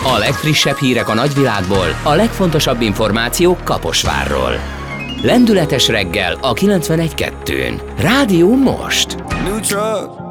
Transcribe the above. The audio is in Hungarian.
A legfrissebb hírek a nagyvilágból, a legfontosabb információk Kaposvárról. Lendületes reggel a 91.2-n. Rádió most! New truck.